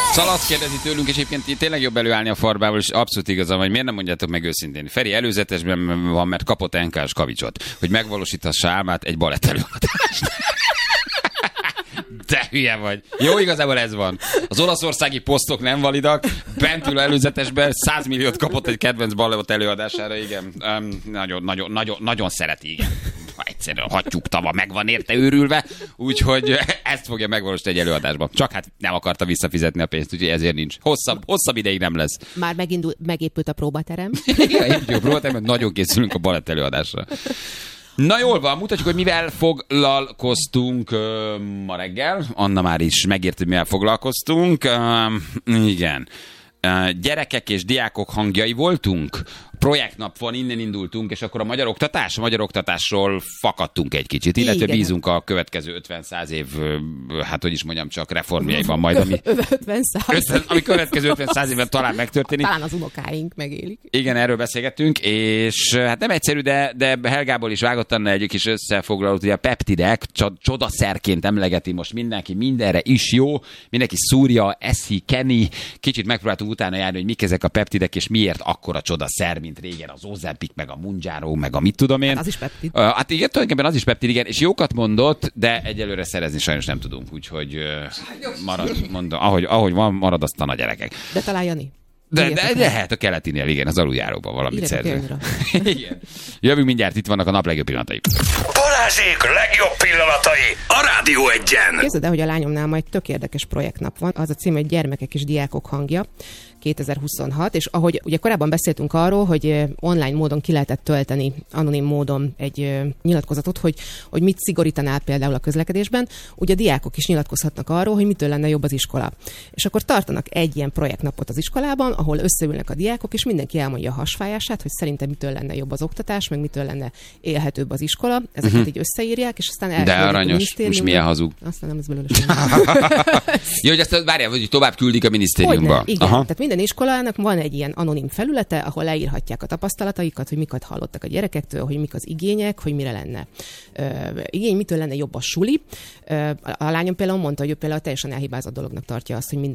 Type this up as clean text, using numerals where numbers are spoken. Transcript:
Szalasz kérdezi tőlünk, és egyébként tényleg jobb előállni a farbával, és abszolút igazam, hogy miért nem mondjátok meg őszintén. Feri előzetesben van, mert kapott NK-s kavicsot, hogy megvalósítassa álmát egy balett előadást. De hülye vagy. Jó, igazából ez van. Az olaszországi posztok nem validak, bent ül előzetesben 100 milliót kapott egy kedvenc balett előadására, igen. Nagyon szereti, igen. Egyszerűen hattyúktava meg van érte őrülve, úgyhogy ezt fogja megvalósítani egy előadásban. Csak hát nem akarta visszafizetni a pénzt, úgyhogy ezért nincs. Hosszabb ideig nem lesz. Már megépült a próbaterem. Igen, épült a próbaterem, nagyon készülünk a balett előadásra. Na jól van, mutatjuk, hogy mivel foglalkoztunk ma reggel. Anna már is megért, hogy mivel foglalkoztunk. Igen. Gyerekek és diákok hangjai voltunk. Projektnap van, innen indultunk, és akkor a magyar oktatásról fakadtunk egy kicsit, illetve igen, bízunk a következő 50-100 év, hát hogy is mondjam, csak reformjaiban majd, ami következő 50-100 évben talán megtörténik. Talán az unokáink megélik. Igen, erről beszélgettünk, és hát nem egyszerű, de Helgából is vágott Anna egy kis összefoglalót, ugye a peptidek csodaszerként emlegeti most mindenki, mindenre is jó, mindenki szúrja, eszi, keni, kicsit megpróbáltunk utána járni, hogy mik ezek a peptidek, és miért akkora csodaszer, mint régen az Ozempic, meg a Mounjaro, meg a mit tudom én. Hát az is peptid. Hát igen, tulajdonképpen az is peptid, igen, és jókat mondott, de egyelőre szerezni sajnos nem tudunk, úgyhogy mondom, ahogy van, marad aztán a gyerekek. De talán Jani. De lehet a keletinél, igen, az aluljáróban valamit szerzünk. Igen. Jövünk mindjárt, itt vannak a nap legjobb pillanatai. Balázsék legjobb pillanatai a Rádió Egyen. Képzeld el, hogy a lányomnál majd tök érdekes projektnap van. Az a cím, hogy Gyermekek és diákok hangja 2026, és ahogy ugye korábban beszéltünk arról, hogy online módon ki lehetett tölteni, anonim módon egy nyilatkozatot, hogy mit szigorítanál például a közlekedésben, ugye a diákok is nyilatkozhatnak arról, hogy mitől lenne jobb az iskola. És akkor tartanak egy ilyen projektnapot az iskolában, ahol összeülnek a diákok, és mindenki elmondja a hasfájását, hogy szerintem mitől lenne jobb az oktatás, meg mitől lenne élhetőbb az iskola. Ezeket így összeírják, és aztán de aranyos, most milyen hazug. Aztán nem ez belőle jó, hogy ezt várjál, hogy tovább küldik a minisztériumba. Igen, tehát minden iskolának van egy ilyen anonim felülete, ahol leírhatják a tapasztalataikat, hogy miket hallottak a gyerekektől, hogy mik az igények, hogy mire lenne igény, mitől lenne jobb a suli. A lányom például mondta, hogy ő például teljesen elhibázott dolognak tartja azt, hogy